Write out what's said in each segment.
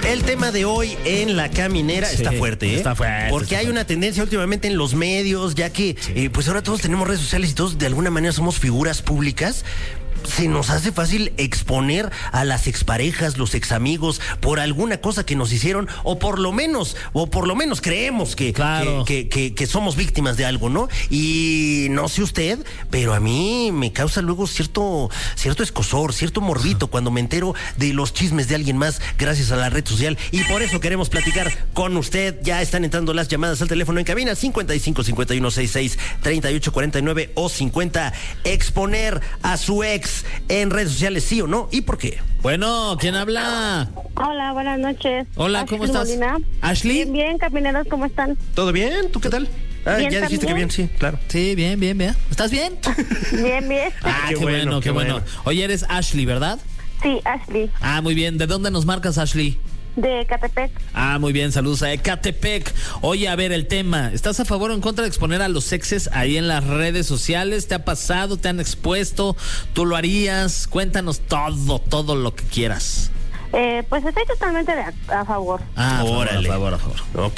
El tema de hoy en La Caminera está fuerte, ¿eh? Está fuerte. Porque hay una tendencia últimamente en los medios, ya que pues ahora todos tenemos redes sociales y todos de alguna manera somos figuras públicas. Se nos hace fácil exponer a las exparejas, los examigos, por alguna cosa que nos hicieron, o por lo menos creemos que somos víctimas de algo, ¿no? Y no sé usted, pero a mí me causa luego cierto escozor, cierto morbito cuando me entero de los chismes de alguien más gracias a la red social. Y por eso queremos platicar con usted. Ya están entrando las llamadas al teléfono en cabina 55 51 66 38 49 o 50. Exponer a su ex en redes sociales, ¿sí o no? ¿Y por qué? Bueno, ¿quién habla? Hola, buenas noches. Hola, ¿cómo estás? Molina. ¿Ashley? Bien, bien, camineros, ¿cómo están? ¿Todo bien? ¿Tú qué tal? Bien, ya dijiste ¿también? que bien, sí, claro. Sí, bien. ¿Estás bien? Bien, bien. Qué bueno, qué bueno. Oye, eres Ashley, ¿verdad? Sí, Ashley, Ah, muy bien. ¿De dónde nos marcas, Ashley? de Catepec. Ah, muy bien, saludos a Ecatepec. Oye, a ver, el tema. ¿Estás a favor o en contra de exponer a los exes ahí en las redes sociales? ¿Te ha pasado? ¿Te han expuesto? ¿Tú lo harías? Cuéntanos todo lo que quieras. Pues estoy totalmente a favor. Ah, Órale. a favor. Ok,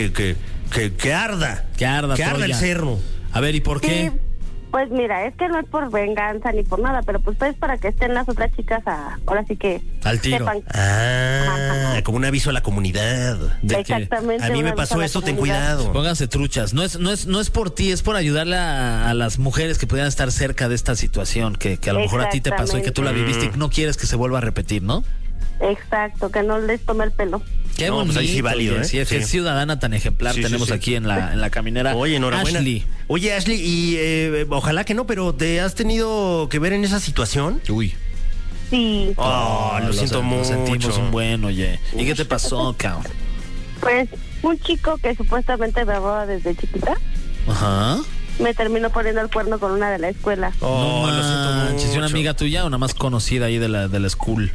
que arda. Que arda Que arda el Troya. cerro. A ver, ¿y por qué? Sí, pues mira, es que no es por venganza ni por nada, pero pues es para que estén las otras chicas ahora sí que Al tiro. sepan. Ah, como un aviso a la comunidad. De que Exactamente. A mí me una pasó sola esto, ten comunidad. cuidado. Pónganse truchas. No es por ti, es por ayudarle a las mujeres que pudieran estar cerca de esta situación que a lo mejor a ti te pasó y que tú la viviste y no quieres que se vuelva a repetir, ¿no? Exacto, que no les tome el pelo. Qué No, bonito. pues ahí sí válido, ¿eh? Sí, Sí. qué ciudadana tan ejemplar Sí, tenemos sí. aquí en la caminera. Oye, enhorabuena. Ashley. Oye, Ashley, y ojalá que no, pero ¿te has tenido que ver en esa situación? Uy. Sí, Oh, lo siento mucho. Lo sentimos un buen, oye. ¿Y qué te pasó, cabrón? pues un chico que supuestamente me amaba desde chiquita Ajá. me terminó poniendo el cuerno con una de la escuela. Oh, no lo siento manches. mucho. ¿Y una amiga tuya o una más conocida ahí de la school?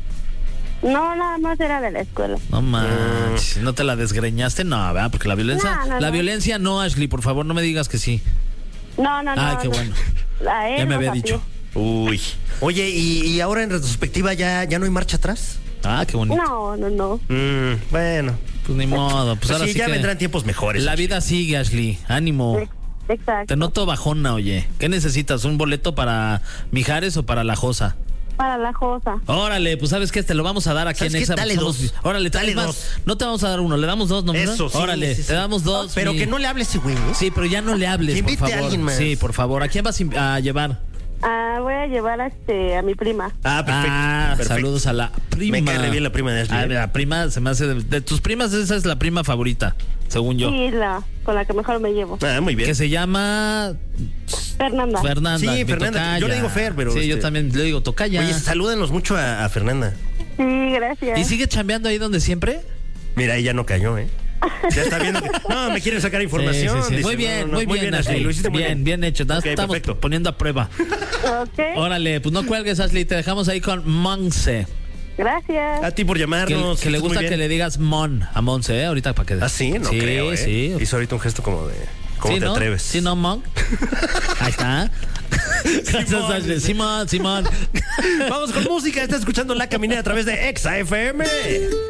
No, nada más era de la escuela. No manches. ¿No te la desgreñaste? No, ¿verdad? Porque la violencia... No, la no. violencia no, Ashley, por favor, no me digas que sí. No. Ay, qué bueno. A él Ya me nos había apió. dicho. Uy. Oye, ¿y ahora en retrospectiva ya no hay marcha atrás? Ah, qué bonito. No. Bueno. Pues ni modo. Pues ahora sí, sí ya que vendrán tiempos mejores. la vida sigue, Ashley. Ánimo. Exacto. Te noto bajona, oye. ¿Qué necesitas? ¿Un boleto para Mijares o para La Josa? Para la Josa. Órale, pues ¿sabes qué? Te lo vamos a dar aquí ¿Sabes en qué? esa. Dale dos. Órale, Dale más. dos. No te vamos a dar uno, le damos dos, ¿no? Eso, sí. Órale, sí, sí. te damos dos. Pero mi- que no le hable a ese güey, ¿eh? Sí, pero ya no le hables, Que por invite a favor. alguien más. Sí, por favor. ¿A quién vas a llevar? Voy a llevar a mi prima. Ah, perfecto. Perfecto. Saludos a la prima. Me cae re bien la prima de Ashley. Ah, la prima se me hace de tus primas, esa es la prima favorita, según yo. Sí, con la que mejor me llevo. Ah, muy bien. Que se llama Fernanda. Fernanda. Sí, mi Fernanda. tocaya. Yo le digo Fer, pero Sí, yo también le digo tocaya. Oye, salúdenos mucho a Fernanda. Sí, gracias. ¿Y sigue chambeando ahí donde siempre? Mira, ella no cayó, ¿eh? Ya está viendo que... No, me quieren sacar información. Sí. Dice, Muy bien, no, muy bien, Ashley. Lo hiciste muy bien. bien hecho. Ok, Estamos perfecto. poniendo a prueba. Ok, Órale, pues no cuelgues, Ashley. Te dejamos ahí con Monse. gracias. A ti por Que llamarnos. le estés gusta muy bien. que le digas Mon a Monse, ¿eh? Ahorita para que... Ah, sí, no creo, ¿eh? Sí, Hizo ahorita un gesto como de... ¿Cómo ¿Sí, te no? atreves? Sí, no, Mon. Ahí está. Gracias, Ashley. Simón. Vamos con música. Estás escuchando La Caminera a través de Exa FM.